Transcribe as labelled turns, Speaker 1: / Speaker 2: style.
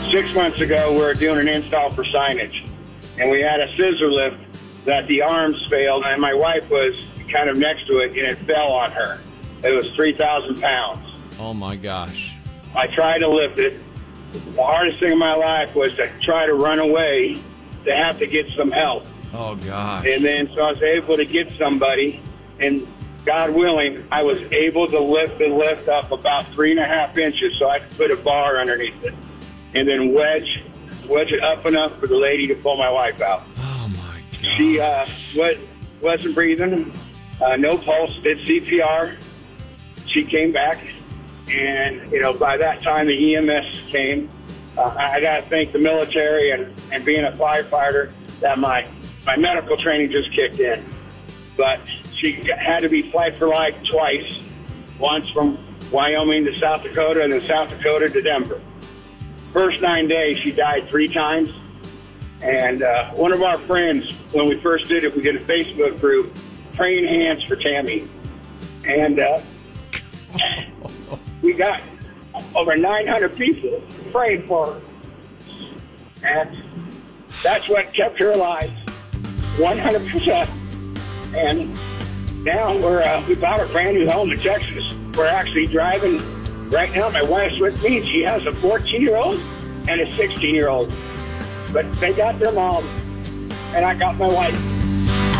Speaker 1: 6 months ago, we were doing an install for signage, and we had a scissor lift that the arms failed, and my wife was kind of next to it, and it fell on her. It was 3,000 pounds.
Speaker 2: Oh, my gosh.
Speaker 1: I tried to lift it. The hardest thing in my life was to try to run away, to have to get some help.
Speaker 2: Oh, gosh.
Speaker 1: And then so I was able to get somebody, and God willing, I was able to lift the lift up about 3.5 inches so I could put a bar underneath it, and then wedge it up enough for the lady to pull my wife out.
Speaker 2: Oh, my God.
Speaker 1: She wasn't breathing, no pulse, did CPR. She came back, and, by that time the EMS came. I got to thank the military and being a firefighter that my medical training just kicked in. But she had to be flight for life twice, once from Wyoming to South Dakota and then South Dakota to Denver. First 9 days, she died 3 times. And one of our friends, when we first did it, we did a Facebook group, Praying Hands for Tammy. And we got over 900 people praying for her. And that's what kept her alive, 100%. And now we bought a brand new home in Texas. We're actually driving right now. My wife's with me. She has a 14-year-old and a 16-year-old. But they got their mom, and I got my wife.